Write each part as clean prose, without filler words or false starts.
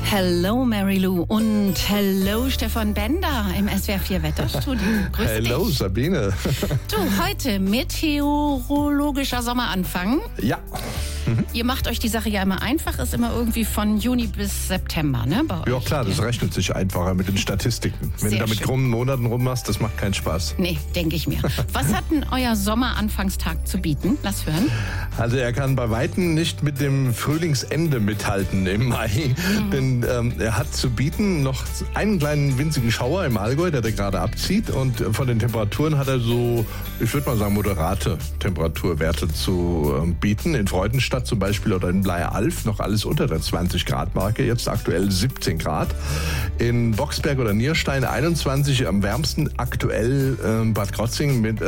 Hello Mary Lou und hello Stefan Bender im SWR 4 Wetterstudio. Grüß Hello dich. Sabine. Du, heute meteorologischer Sommeranfang. Ja. Ihr macht euch die Sache ja immer einfach, ist immer irgendwie von Juni bis September, ne? Bei Ja euch. klar, das rechnet sich einfacher mit den Statistiken. Wenn Sehr du da mit schön. krummen Monaten rummachst, das macht keinen Spaß. Nee, denke ich mir. Was hat denn euer Sommeranfangstag zu bieten? Lass hören. Also er kann bei Weitem nicht mit dem Frühlingsende mithalten im Mai, denn er hat zu bieten noch einen kleinen winzigen Schauer im Allgäu, der gerade abzieht, und von den Temperaturen hat er so, ich würde mal sagen, moderate Temperaturwerte zu bieten. In Freudenstadt zum Beispiel oder in Bleialf noch alles unter der 20-Grad-Marke, jetzt aktuell 17 Grad. In Boxberg oder Nierstein 21, am wärmsten aktuell Bad Krotzing mit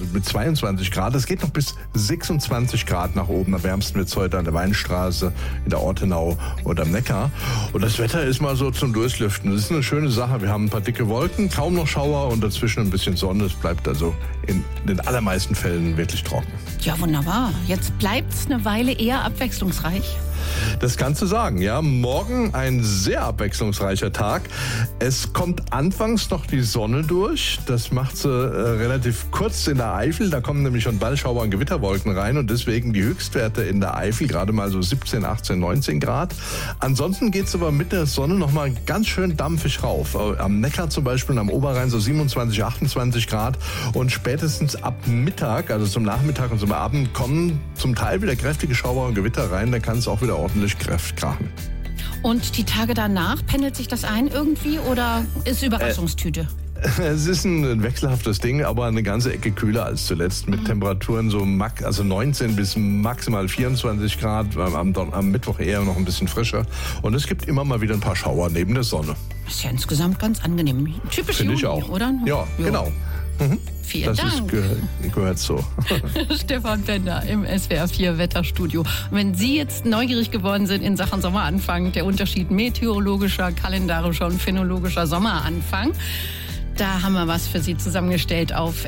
22 Grad. Es geht noch bis 26 Grad nach oben. Am wärmsten wird es heute an der Weinstraße, in der Ortenau oder am Neckar. Und das Wetter ist mal so zum Durchlüften. Das ist eine schöne Sache. Wir haben ein paar dicke Wolken, kaum noch Schauer und dazwischen ein bisschen Sonne. Es bleibt also in den allermeisten Fällen wirklich trocken. Ja, wunderbar. Jetzt bleibt's eine Weile eher abwechslungsreich. Das kannst du sagen, ja. Morgen ein sehr abwechslungsreicher Tag. Es kommt anfangs noch die Sonne durch. Das macht sie relativ kurz in der Eifel. Da kommen nämlich schon bald Schauer und Gewitterwolken rein und deswegen die Höchstwerte in der Eifel gerade mal so 17, 18, 19 Grad. Ansonsten geht's aber mit der Sonne noch mal ganz schön dampfig rauf. Am Neckar zum Beispiel und am Oberrhein so 27, 28 Grad. Und spätestens ab Mittag, also zum Nachmittag und zum Abend, kommen zum Teil wieder kräftige Schauer und Gewitter rein. Da kann es auch wieder ordentlich krachen. Und die Tage danach, pendelt sich das ein irgendwie oder ist Überraschungstüte? Es ist ein wechselhaftes Ding, aber eine ganze Ecke kühler als zuletzt mit Temperaturen so 19 bis maximal 24 Grad, am Mittwoch eher noch ein bisschen frischer. Und es gibt immer mal wieder ein paar Schauer neben der Sonne. Das ist ja insgesamt ganz angenehm. Typisch Finde Juni, ich auch. oder? Ja, genau. Vielen Das Dank. gehört so. Stefan Bender im SWR 4 Wetterstudio. Und wenn Sie jetzt neugierig geworden sind in Sachen Sommeranfang, der Unterschied meteorologischer, kalendarischer und phänologischer Sommeranfang, da haben wir was für Sie zusammengestellt auf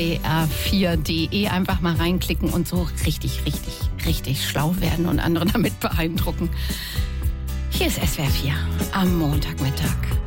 swr4.de. Einfach mal reinklicken und so richtig schlau werden und andere damit beeindrucken. Hier ist SWR 4 am Montagmittag.